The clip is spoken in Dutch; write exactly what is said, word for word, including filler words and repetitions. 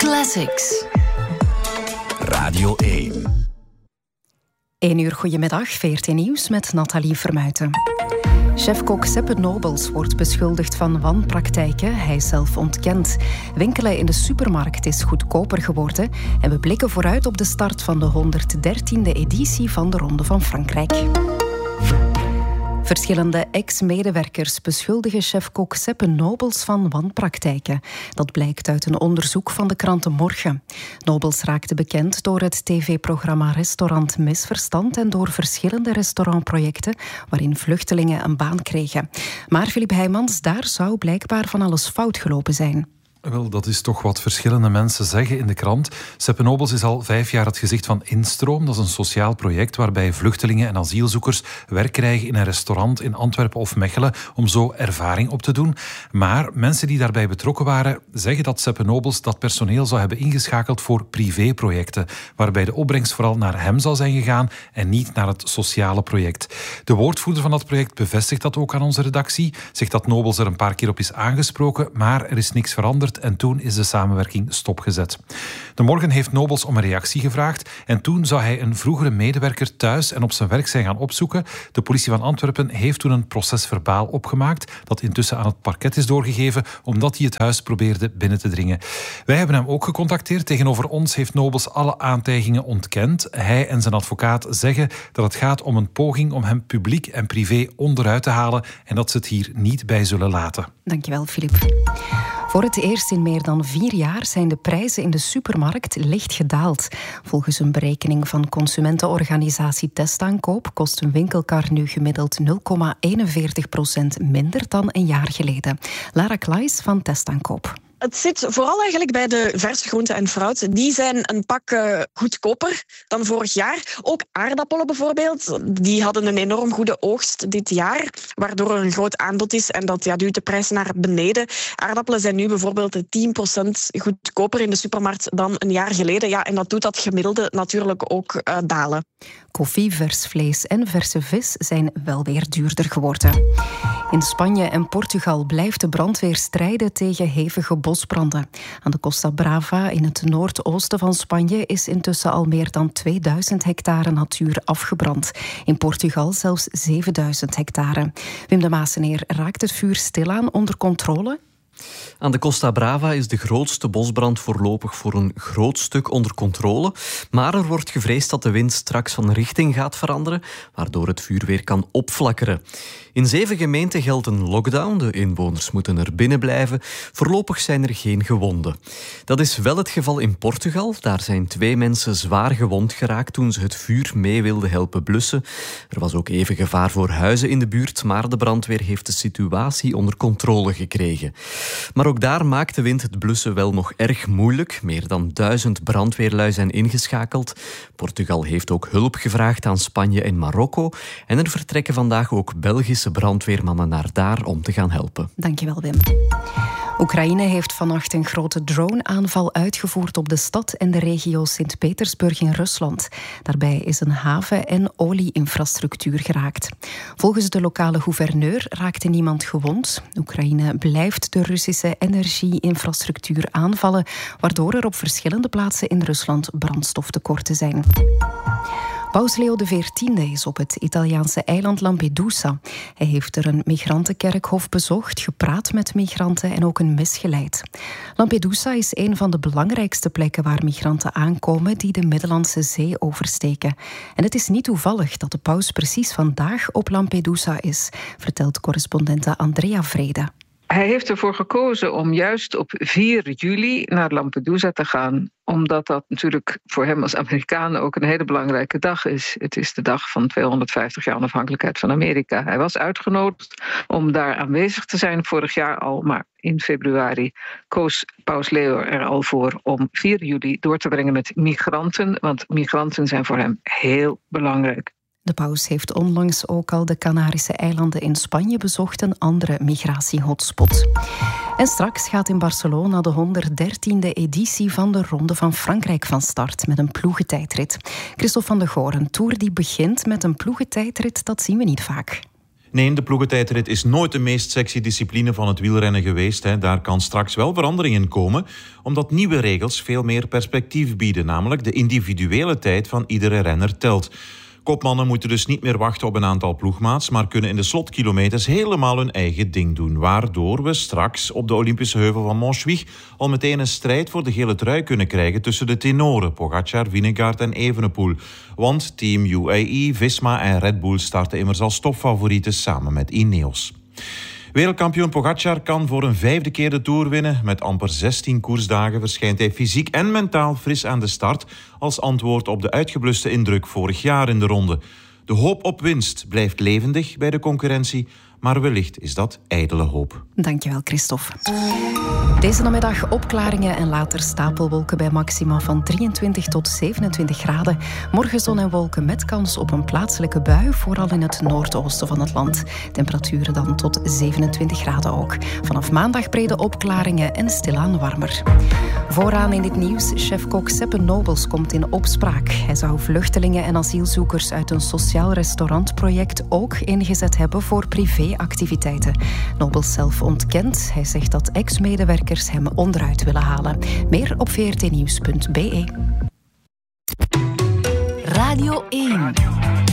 Classics. Radio één. één uur goedemiddag, V R T Nieuws met Nathalie Vermuijten. Chefkok Seppe Nobels wordt beschuldigd van wanpraktijken. Hij zelf ontkent. Winkelen in de supermarkt is goedkoper geworden. En we blikken vooruit op de start van de honderddertiende editie van de Ronde van Frankrijk. Verschillende ex-medewerkers beschuldigen chefkok Seppe Nobels van wanpraktijken. Dat blijkt uit een onderzoek van de krant De Morgen. Nobels raakte bekend door het tv-programma Restaurant Misverstand en door verschillende restaurantprojecten waarin vluchtelingen een baan kregen. Maar Filip Heijmans, daar zou blijkbaar van alles fout gelopen zijn. Wel, dat is toch wat verschillende mensen zeggen in de krant. Seppe Nobels is al vijf jaar het gezicht van Instroom. Dat is een sociaal project waarbij vluchtelingen en asielzoekers werk krijgen in een restaurant in Antwerpen of Mechelen om zo ervaring op te doen. Maar mensen die daarbij betrokken waren zeggen dat Seppe Nobels dat personeel zou hebben ingeschakeld voor privéprojecten, waarbij de opbrengst vooral naar hem zou zijn gegaan en niet naar het sociale project. De woordvoerder van dat project bevestigt dat ook aan onze redactie, zegt dat Nobels er een paar keer op is aangesproken, maar er is niks veranderd. En toen is de samenwerking stopgezet. De Morgen heeft Nobels om een reactie gevraagd en toen zou hij een vroegere medewerker thuis en op zijn werk zijn gaan opzoeken. De politie van Antwerpen heeft toen een procesverbaal opgemaakt dat intussen aan het parket is doorgegeven omdat hij het huis probeerde binnen te dringen. Wij hebben hem ook gecontacteerd. Tegenover ons heeft Nobels alle aantijgingen ontkend. Hij en zijn advocaat zeggen dat het gaat om een poging om hem publiek en privé onderuit te halen en dat ze het hier niet bij zullen laten. Dankjewel, Filip. Voor het eerst in meer dan vier jaar zijn de prijzen in de supermarkt licht gedaald. Volgens een berekening van consumentenorganisatie Testaankoop kost een winkelkar nu gemiddeld nul komma eenenveertig procent minder dan een jaar geleden. Lara Klaes van Testaankoop. Het zit vooral eigenlijk bij de verse groenten en fruit. Die zijn een pak uh, goedkoper dan vorig jaar. Ook aardappelen bijvoorbeeld. Die hadden een enorm goede oogst dit jaar, waardoor er een groot aanbod is en dat ja, duwt de prijs naar beneden. Aardappelen zijn nu bijvoorbeeld tien procent goedkoper in de supermarkt dan een jaar geleden. Ja, en dat doet dat gemiddelde natuurlijk ook uh, dalen. Koffie, vers vlees en verse vis zijn wel weer duurder geworden. In Spanje en Portugal blijft de brandweer strijden tegen hevige bosbranden. Aan de Costa Brava in het noordoosten van Spanje is intussen al meer dan tweeduizend hectare natuur afgebrand. In Portugal zelfs zevenduizend hectare. Wim de Maaseneer, raakt het vuur stilaan onder controle? Aan de Costa Brava is de grootste bosbrand voorlopig voor een groot stuk onder controle. Maar er wordt gevreesd dat de wind straks van richting gaat veranderen, waardoor het vuur weer kan opflakkeren. In zeven gemeenten geldt een lockdown. De inwoners moeten er binnen blijven. Voorlopig zijn er geen gewonden. Dat is wel het geval in Portugal. Daar zijn twee mensen zwaar gewond geraakt toen ze het vuur mee wilden helpen blussen. Er was ook even gevaar voor huizen in de buurt, maar de brandweer heeft de situatie onder controle gekregen. Maar ook daar maakt de wind het blussen wel nog erg moeilijk. Meer dan duizend brandweerlui zijn ingeschakeld. Portugal heeft ook hulp gevraagd aan Spanje en Marokko. En er vertrekken vandaag ook Belgische brandweermannen naar daar om te gaan helpen. Dankjewel, Wim. Oekraïne heeft vannacht een grote drone-aanval uitgevoerd op de stad en de regio Sint-Petersburg in Rusland. Daarbij is een haven- en olie-infrastructuur geraakt. Volgens de lokale gouverneur raakte niemand gewond. Oekraïne blijft de Russische energie-infrastructuur aanvallen, waardoor er op verschillende plaatsen in Rusland brandstoftekorten zijn. Paus Leo de veertiende is op het Italiaanse eiland Lampedusa. Hij heeft er een migrantenkerkhof bezocht, gepraat met migranten en ook een mis geleid. Lampedusa is een van de belangrijkste plekken waar migranten aankomen die de Middellandse Zee oversteken. En het is niet toevallig dat de paus precies vandaag op Lampedusa is, vertelt correspondente Andrea Vrede. Hij heeft ervoor gekozen om juist op vier juli naar Lampedusa te gaan, omdat dat natuurlijk voor hem als Amerikaan ook een hele belangrijke dag is. Het is de dag van tweehonderdvijftig jaar onafhankelijkheid van Amerika. Hij was uitgenodigd om daar aanwezig te zijn vorig jaar al, maar in februari koos Paus Leo er al voor om vier juli door te brengen met migranten, want migranten zijn voor hem heel belangrijk. De paus heeft onlangs ook al de Canarische eilanden in Spanje bezocht, een andere migratiehotspot. En straks gaat in Barcelona de honderddertiende editie van de Ronde van Frankrijk van start met een ploegentijdrit. Christophe van de Goor, een tour die begint met een ploegentijdrit, dat zien we niet vaak. Nee, de ploegentijdrit is nooit de meest sexy discipline van het wielrennen geweest. Hè. Daar kan straks wel verandering in komen, omdat nieuwe regels veel meer perspectief bieden. Namelijk de individuele tijd van iedere renner telt. Kopmannen moeten dus niet meer wachten op een aantal ploegmaats, maar kunnen in de slotkilometers helemaal hun eigen ding doen. Waardoor we straks op de Olympische heuvel van Montjuïc al meteen een strijd voor de gele trui kunnen krijgen tussen de tenoren Pogačar, Vingegaard en Evenepoel. Want Team U A E, Visma en Red Bull starten immers als topfavorieten samen met Ineos. Wereldkampioen Pogačar kan voor een vijfde keer de Tour winnen. Met amper zestien koersdagen verschijnt hij fysiek en mentaal fris aan de start als antwoord op de uitgebluste indruk vorig jaar in de ronde. De hoop op winst blijft levendig bij de concurrentie, maar wellicht is dat ijdele hoop. Dankjewel, Christophe. Deze namiddag opklaringen en later stapelwolken bij maxima van drieëntwintig tot zevenentwintig graden. Morgen zon en wolken met kans op een plaatselijke bui, vooral in het noordoosten van het land. Temperaturen dan tot zevenentwintig graden ook. Vanaf maandag brede opklaringen en stilaan warmer. Vooraan in dit nieuws, chef-kok Seppe Nobels komt in opspraak. Hij zou vluchtelingen en asielzoekers uit een sociaal restaurantproject ook ingezet hebben voor privéactiviteiten. Nobels zelf ontkent. Hij zegt dat ex-medewerkers hem onderuit willen halen. Meer op v r t nieuws punt b e. Radio één.